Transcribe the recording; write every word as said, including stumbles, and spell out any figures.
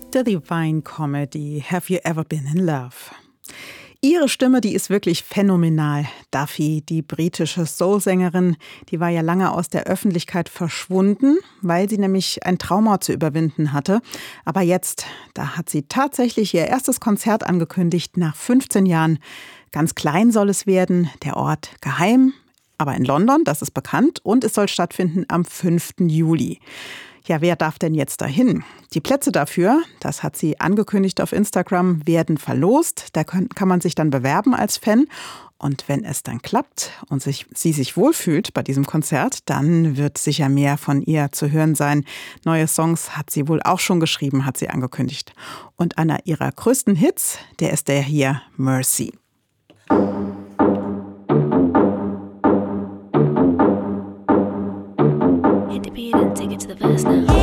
The Divine Comedy, Have You Ever Been in Love? Ihre Stimme, die ist wirklich phänomenal. Duffy, die britische Soul-Sängerin, die war ja lange aus der Öffentlichkeit verschwunden, weil sie nämlich ein Trauma zu überwinden hatte. Aber jetzt, da hat sie tatsächlich ihr erstes Konzert angekündigt nach fünfzehn Jahren. Ganz klein soll es werden, der Ort geheim, aber in London, das ist bekannt, und es soll stattfinden am fünften Juli. Ja, wer darf denn jetzt dahin? Die Plätze dafür, das hat sie angekündigt auf Instagram, werden verlost. Da kann, kann man sich dann bewerben als Fan. Und wenn es dann klappt und sich, sie sich wohlfühlt bei diesem Konzert, dann wird sicher mehr von ihr zu hören sein. Neue Songs hat sie wohl auch schon geschrieben, hat sie angekündigt. Und einer ihrer größten Hits, der ist der hier, Mercy. Hit the beat and take it to the verse now.